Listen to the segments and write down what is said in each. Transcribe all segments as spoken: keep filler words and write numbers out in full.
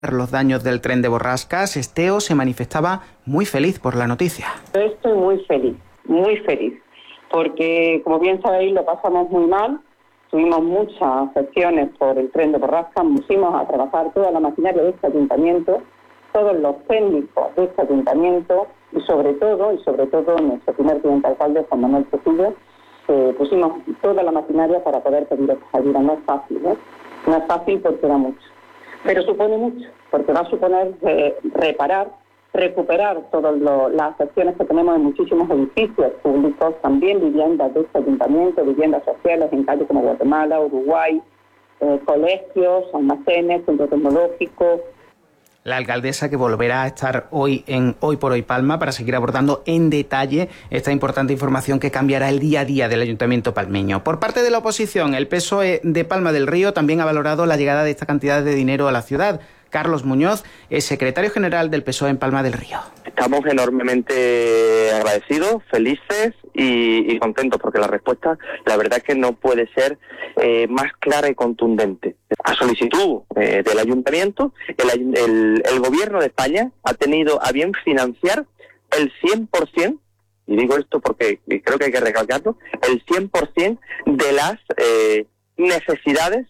los daños del tren de borrascas, Esteo se manifestaba muy feliz por la noticia. Yo estoy muy feliz, muy feliz, porque como bien sabéis lo pasamos muy mal, tuvimos muchas afecciones por el tren de borrascas, pusimos a trabajar toda la maquinaria de este ayuntamiento, todos los técnicos de este ayuntamiento y sobre todo, y sobre todo nuestro primer teniente alcalde, Juan Manuel Trujillo, eh, pusimos toda la maquinaria para poder pedir esta ayuda. No es fácil, ¿eh? No es fácil porque da mucho. Pero supone mucho, porque va a suponer eh, reparar, recuperar todas las afecciones que tenemos en muchísimos edificios públicos, también viviendas de este ayuntamiento, viviendas sociales en calles como Guatemala, Uruguay, eh, colegios, almacenes, centros tecnológicos. La alcaldesa que volverá a estar hoy en Hoy por Hoy Palma para seguir abordando en detalle esta importante información que cambiará el día a día del Ayuntamiento palmeño. Por parte de la oposición, el P S O E de Palma del Río también ha valorado la llegada de esta cantidad de dinero a la ciudad. Carlos Muñoz es secretario general del P S O E en Palma del Río. Estamos enormemente agradecidos, felices y, y contentos porque la respuesta, la verdad es que no puede ser eh, más clara y contundente. A solicitud eh, del Ayuntamiento, el, el, el Gobierno de España ha tenido a bien financiar el cien por ciento, y digo esto porque creo que hay que recalcarlo, el cien por ciento de las eh, necesidades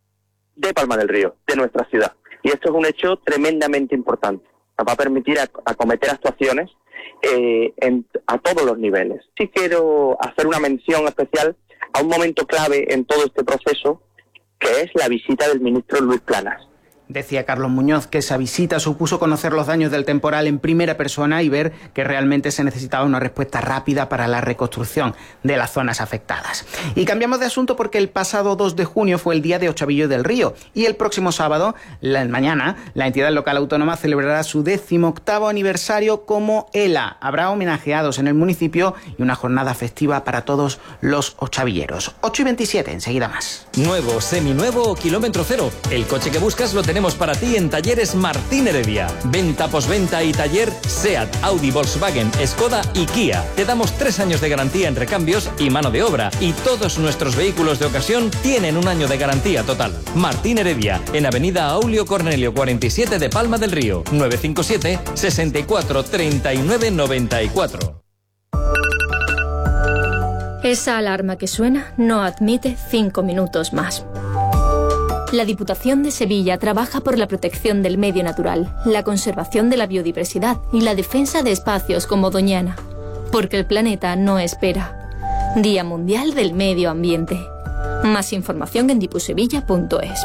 de Palma del Río, de nuestra ciudad. Y esto es un hecho tremendamente importante. Nos va a permitir acometer actuaciones eh, en, a todos los niveles. Sí quiero hacer una mención especial a un momento clave en todo este proceso, que es la visita del ministro Luis Planas. Decía Carlos Muñoz que esa visita supuso conocer los daños del temporal en primera persona y ver que realmente se necesitaba una respuesta rápida para la reconstrucción de las zonas afectadas. Y cambiamos de asunto porque el pasado dos de junio fue el día de Ochavillo del Río y el próximo sábado, la mañana, la entidad local autónoma celebrará su decimoctavo aniversario como ELA. Habrá homenajeados en el municipio y una jornada festiva para todos los ochavilleros. ocho y veintisiete, enseguida más. Nuevo, seminuevo o kilómetro cero. El coche que buscas lo tenemos para ti en Talleres Martín Heredia. Venta, posventa y taller SEAT, Audi, Volkswagen, Skoda y Kia. Te damos tres años de garantía en recambios y mano de obra. Y todos nuestros vehículos de ocasión tienen un año de garantía total. Martín Heredia, en Avenida Aulio Cornelio cuarenta y siete de Palma del Río. nueve cinco siete, sesenta y cuatro, treinta y nueve, noventa y cuatro. Esa alarma que suena no admite cinco minutos más. La Diputación de Sevilla trabaja por la protección del medio natural, la conservación de la biodiversidad y la defensa de espacios como Doñana. Porque el planeta no espera. Día Mundial del Medio Ambiente. Más información en dipusevilla punto es.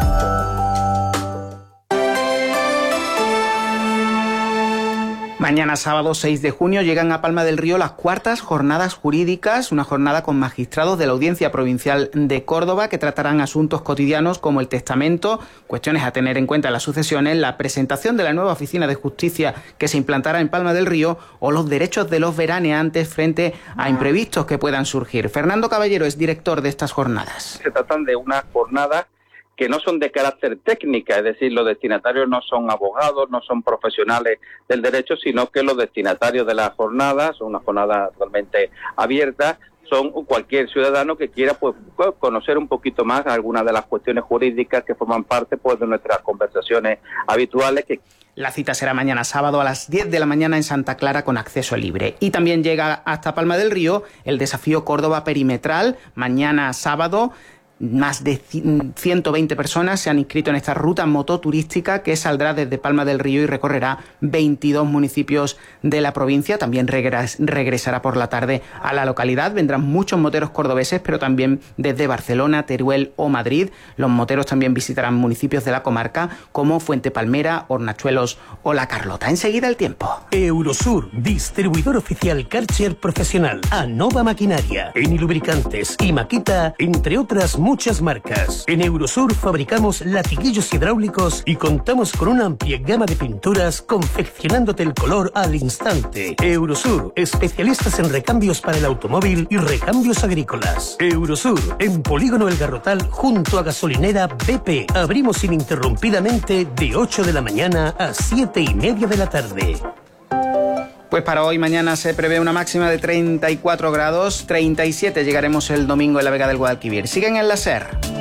Mañana sábado seis de junio llegan a Palma del Río las cuartas jornadas jurídicas, una jornada con magistrados de la Audiencia Provincial de Córdoba que tratarán asuntos cotidianos como el testamento, cuestiones a tener en cuenta en las sucesiones, la presentación de la nueva oficina de justicia que se implantará en Palma del Río o los derechos de los veraneantes frente a imprevistos que puedan surgir. Fernando Caballero es director de estas jornadas. Se tratan de una jornada que no son de carácter técnica, es decir, los destinatarios no son abogados, no son profesionales del derecho, sino que los destinatarios de la jornada, son una jornada totalmente abierta, son cualquier ciudadano que quiera pues conocer un poquito más algunas de las cuestiones jurídicas que forman parte pues de nuestras conversaciones habituales. Que... La cita será mañana sábado a las diez de la mañana en Santa Clara con acceso libre. Y también llega hasta Palma del Río el desafío Córdoba Perimetral, mañana sábado. Más de ciento veinte personas se han inscrito en esta ruta mototurística que saldrá desde Palma del Río y recorrerá veintidós municipios de la provincia. También regres, regresará por la tarde a la localidad. Vendrán muchos moteros cordobeses, pero también desde Barcelona, Teruel o Madrid. Los moteros también visitarán municipios de la comarca como Fuente Palmera, Hornachuelos o La Carlota. Enseguida el tiempo. Eurosur, distribuidor oficial Karcher profesional. Anova Maquinaria, Eni Lubricantes y Maquita, entre otras muchas marcas. En Eurosur fabricamos latiguillos hidráulicos y contamos con una amplia gama de pinturas confeccionándote el color al instante. Eurosur, especialistas en recambios para el automóvil y recambios agrícolas. Eurosur, en Polígono El Garrotal junto a gasolinera B P. Abrimos ininterrumpidamente de ocho de la mañana a siete y media de la tarde. Pues para hoy mañana se prevé una máxima de treinta y cuatro grados, treinta y siete llegaremos el domingo en la Vega del Guadalquivir. Siguen en la SER.